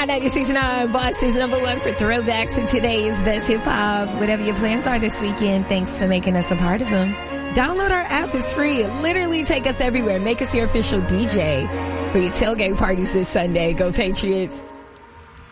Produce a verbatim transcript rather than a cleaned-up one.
Hot ninety-six point nine, Boston's number one for throwbacks and today's best hip hop. Whatever your plans are this weekend, thanks for making us a part of them. Download our app. It's free. Literally take us everywhere. Make us your official D J for your tailgate parties this Sunday. Go Patriots.